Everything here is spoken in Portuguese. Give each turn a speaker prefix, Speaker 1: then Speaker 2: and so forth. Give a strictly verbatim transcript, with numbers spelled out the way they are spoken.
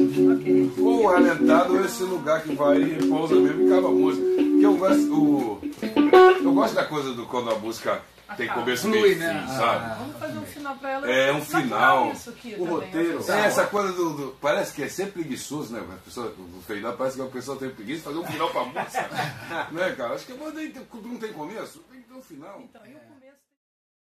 Speaker 1: Ok.
Speaker 2: Ou o Alentado ou esse lugar que vai e pousa mesmo e acaba a música. Porque eu gosto, o, eu gosto da coisa do quando a música tem começo, meio e fim,
Speaker 3: né?
Speaker 2: sabe?
Speaker 3: Ah.
Speaker 1: Vamos fazer um final pra ela.
Speaker 2: É, um
Speaker 1: Natural
Speaker 2: final.
Speaker 1: Isso aqui
Speaker 3: O
Speaker 1: também,
Speaker 3: roteiro.
Speaker 1: assim.
Speaker 2: É, essa coisa do, do- parece que é sempre preguiçoso, né? A pessoa, no final parece que a pessoa tem preguiça de fazer um final pra música. Né, cara? Acho que a banda aí tem- não tem começo, tem que ter um final.
Speaker 1: Então, e o começo